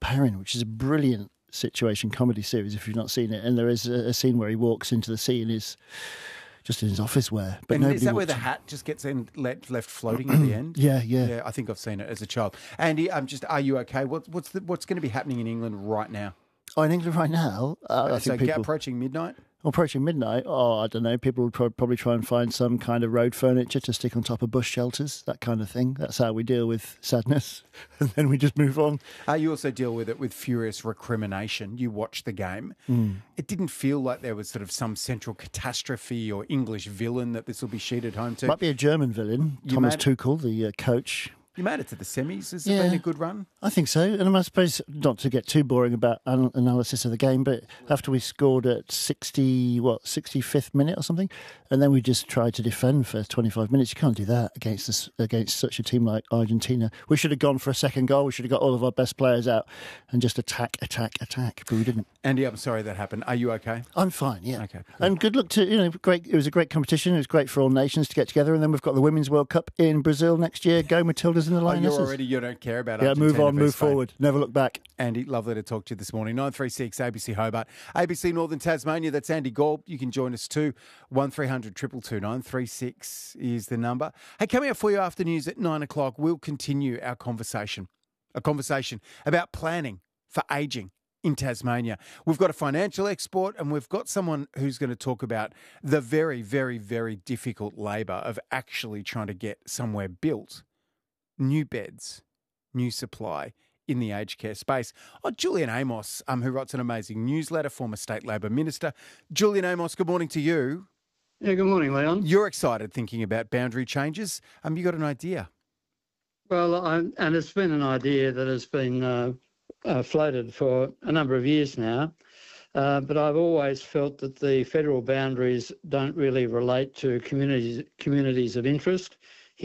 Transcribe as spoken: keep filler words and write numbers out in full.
Herring, which is a brilliant situation comedy series if you've not seen it. And there is a, a scene where he walks into the sea and is just in his office wear. But and nobody is that where walks the in. hat just gets in, left, left floating at the end? Yeah, yeah. Yeah, I think I've seen it as a child. Andy, I'm just, are you okay? What, what's the, what's going to be happening in England right now? Oh, in England right now, uh, I so think people... approaching midnight? Approaching midnight, oh, I don't know, people would pro- probably try and find some kind of road furniture to stick on top of bush shelters, that kind of thing. That's how we deal with sadness. And then we just move on. Uh, you also deal with it with furious recrimination. You watch the game. Mm. It didn't feel like there was sort of some central catastrophe or English villain that this will be sheeted home to. Might be a German villain, You Thomas made- Tuchel, the uh, coach. You made it to the semis. Has Yeah. it been a good run? I think so. And I suppose, not to get too boring about an- analysis of the game, but after we scored at sixty, what, sixty-fifth minute or something, and then we just tried to defend for twenty-five minutes. You can't do that against this, against such a team like Argentina. We should have gone for a second goal. We should have got all of our best players out and just attack, attack, attack. But we didn't. Andy, I'm sorry that happened. Are you okay? I'm fine, yeah. Okay, good. And good luck to, you know, great. It was a great competition. It was great for all nations to get together. And then we've got the Women's World Cup in Brazil next year. Go Matildas and the Oh, Lionesses. you're already, you don't care about Yeah, Argentina move on, versus move Spain. forward. Never look back. Andy, lovely to talk to you this morning. nine three six A B C Hobart, A B C Northern Tasmania. That's Andy Gorb. You can join us too. one three hundred two two two nine three six is the number. Hey, coming up for you after news at nine o'clock, we'll continue our conversation. A conversation about planning for ageing in Tasmania. We've got a financial expert and we've got someone who's going to talk about the very, very, very difficult labour of actually trying to get somewhere built. New beds, new supply in the aged care space. Oh, Julian Amos, um, who writes an amazing newsletter, former State Labor Minister. Julian Amos, good morning to you. Yeah, good morning, Leon. You're excited thinking about boundary changes. Um, you got an idea? Well, I, and it's been an idea that has been uh, uh, floated for a number of years now, uh, but I've always felt that the federal boundaries don't really relate to communities communities of interest.